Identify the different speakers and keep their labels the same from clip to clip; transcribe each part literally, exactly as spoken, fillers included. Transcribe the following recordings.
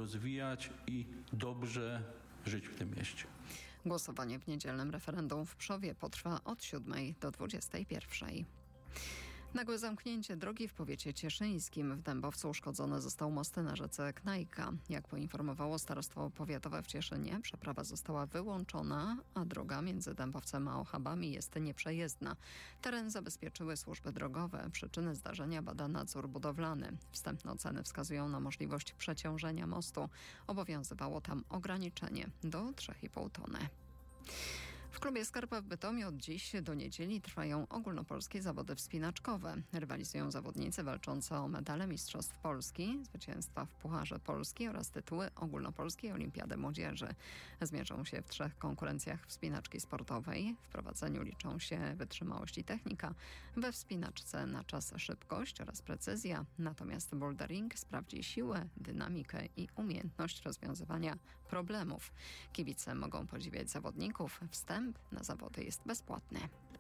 Speaker 1: rozwijać i dobrze żyć w tym mieście.
Speaker 2: Głosowanie w niedzielnym referendum w Pszowie potrwa od siódmej do dwudziestej pierwszej. Nagłe zamknięcie drogi w powiecie cieszyńskim. W Dębowcu uszkodzony został most na rzece Knajka. Jak poinformowało Starostwo Powiatowe w Cieszynie, przeprawa została wyłączona, a droga między Dębowcem a Ochabami jest nieprzejezdna. Teren zabezpieczyły służby drogowe. Przyczyny zdarzenia bada nadzór budowlany. Wstępne oceny wskazują na możliwość przeciążenia mostu. Obowiązywało tam ograniczenie do trzy i pół tony. W klubie Skarpa w Bytomiu od dziś do niedzieli trwają ogólnopolskie zawody wspinaczkowe. Rywalizują zawodnicy walczący o medale Mistrzostw Polski, zwycięstwa w Pucharze Polski oraz tytuły Ogólnopolskiej Olimpiady Młodzieży. Zmierzą się w trzech konkurencjach wspinaczki sportowej. W prowadzeniu liczą się wytrzymałość i technika. We wspinaczce na czas szybkość oraz precyzja. Natomiast bouldering sprawdzi siłę, dynamikę i umiejętność rozwiązywania problemów. Kibice mogą podziwiać zawodników. Wstęp na zawody jest bezpłatny.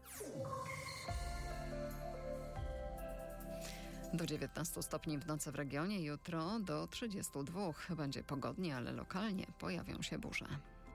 Speaker 2: Do dziewiętnastu stopni w nocy w regionie, jutro do trzydziestu dwóch. Będzie pogodnie, ale lokalnie pojawią się burze.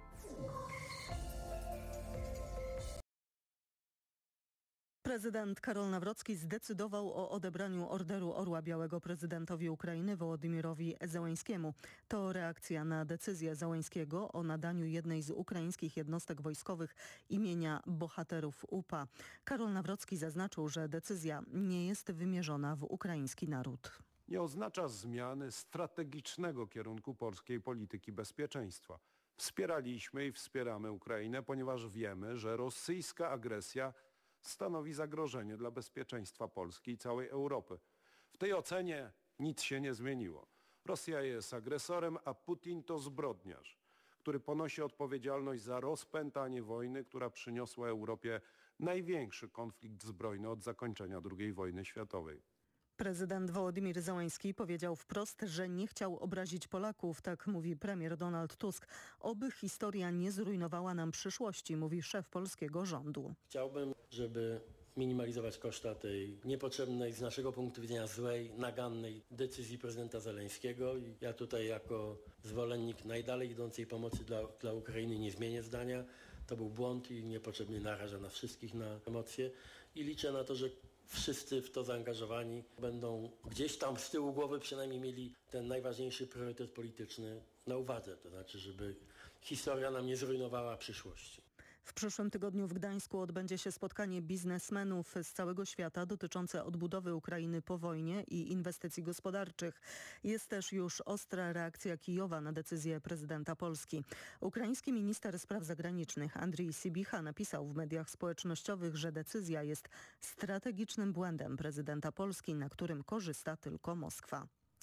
Speaker 3: Prezydent Karol Nawrocki zdecydował o odebraniu Orderu Orła Białego prezydentowi Ukrainy Wołodymyrowi Zełańskiemu. To reakcja na decyzję Zełańskiego o nadaniu jednej z ukraińskich jednostek wojskowych imienia bohaterów U P A. Karol Nawrocki zaznaczył, że decyzja nie jest wymierzona w ukraiński naród.
Speaker 4: Nie oznacza zmiany strategicznego kierunku polskiej polityki bezpieczeństwa. Wspieraliśmy i wspieramy Ukrainę, ponieważ wiemy, że rosyjska agresja stanowi zagrożenie dla bezpieczeństwa Polski i całej Europy. W tej ocenie nic się nie zmieniło. Rosja jest agresorem, a Putin to zbrodniarz, który ponosi odpowiedzialność za rozpętanie wojny, która przyniosła Europie największy konflikt zbrojny od zakończenia drugiej wojny światowej.
Speaker 3: Prezydent Wołodymyr Zełański powiedział wprost, że nie chciał obrazić Polaków, tak mówi premier Donald Tusk. Oby historia nie zrujnowała nam przyszłości, mówi szef polskiego rządu.
Speaker 5: Chciałbym, żeby minimalizować koszta tej niepotrzebnej, z naszego punktu widzenia złej, nagannej decyzji prezydenta Zeleńskiego. I ja tutaj jako zwolennik najdalej idącej pomocy dla, dla Ukrainy nie zmienię zdania. To był błąd i niepotrzebnie naraża nas wszystkich na emocje. I liczę na to, że wszyscy w to zaangażowani będą gdzieś tam z tyłu głowy przynajmniej mieli ten najważniejszy priorytet polityczny na uwadze. To znaczy, żeby historia nam nie zrujnowała przyszłości.
Speaker 3: W przyszłym tygodniu w Gdańsku odbędzie się spotkanie biznesmenów z całego świata dotyczące odbudowy Ukrainy po wojnie i inwestycji gospodarczych. Jest też już ostra reakcja Kijowa na decyzję prezydenta Polski. Ukraiński minister spraw zagranicznych Andrii Sybicha napisał w mediach społecznościowych, że decyzja jest strategicznym błędem prezydenta Polski, na którym korzysta tylko Moskwa.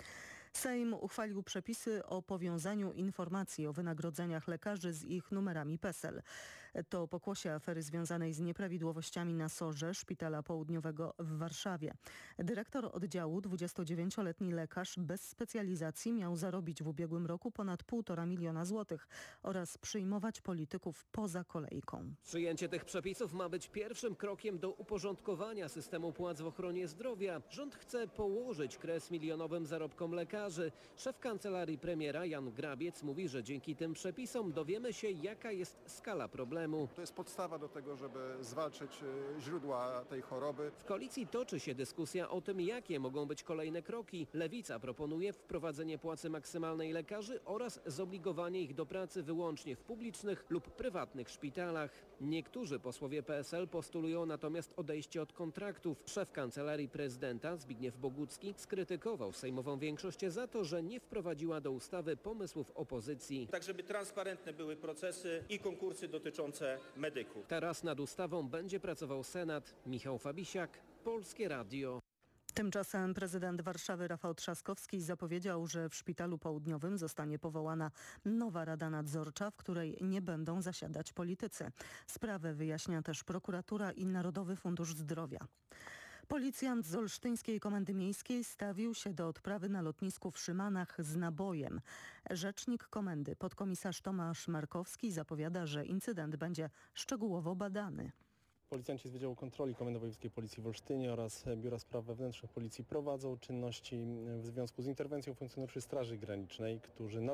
Speaker 3: Sejm uchwalił przepisy o powiązaniu informacji o wynagrodzeniach lekarzy z ich numerami PESEL. To pokłosie afery związanej z nieprawidłowościami na sorze Szpitala Południowego w Warszawie. Dyrektor oddziału, dwudziestodziewięcioletni lekarz bez specjalizacji, miał zarobić w ubiegłym roku ponad półtora miliona złotych oraz przyjmować polityków poza kolejką.
Speaker 6: Przyjęcie tych przepisów ma być pierwszym krokiem do uporządkowania systemu płac w ochronie zdrowia. Rząd chce położyć kres milionowym zarobkom lekarzy. Szef kancelarii premiera Jan Grabiec mówi, że dzięki tym przepisom dowiemy się, jaka jest skala problemu.
Speaker 7: To jest podstawa do tego, żeby zwalczyć źródła tej choroby.
Speaker 6: W koalicji toczy się dyskusja o tym, jakie mogą być kolejne kroki. Lewica proponuje wprowadzenie płacy maksymalnej lekarzy oraz zobligowanie ich do pracy wyłącznie w publicznych lub prywatnych szpitalach. Niektórzy posłowie P S L postulują natomiast odejście od kontraktów. Szef kancelarii prezydenta Zbigniew Bogucki skrytykował sejmową większość za to, że nie wprowadziła do ustawy pomysłów opozycji.
Speaker 8: Tak, żeby transparentne były procesy i konkursy dotyczące medyków.
Speaker 6: Teraz nad ustawą będzie pracował Senat. Michał Fabisiak, Polskie Radio.
Speaker 3: Tymczasem prezydent Warszawy Rafał Trzaskowski zapowiedział, że w Szpitalu Południowym zostanie powołana nowa Rada Nadzorcza, w której nie będą zasiadać politycy. Sprawę wyjaśnia też prokuratura i Narodowy Fundusz Zdrowia. Policjant z Olsztyńskiej Komendy Miejskiej stawił się do odprawy na lotnisku w Szymanach z nabojem. Rzecznik komendy, podkomisarz Tomasz Markowski, zapowiada, że incydent będzie szczegółowo badany.
Speaker 9: Policjanci z Wydziału Kontroli Komendy Wojewódzkiej Policji w Olsztynie oraz Biura Spraw Wewnętrznych Policji prowadzą czynności w związku z interwencją funkcjonariuszy Straży Granicznej, którzy